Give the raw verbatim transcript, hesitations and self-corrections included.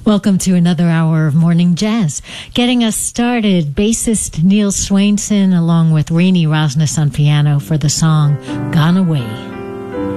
Welcome to another hour of Morning Jazz. Getting us started, bassist Neil Swainson along with Rainey Rosnes on piano for the song Gone Away.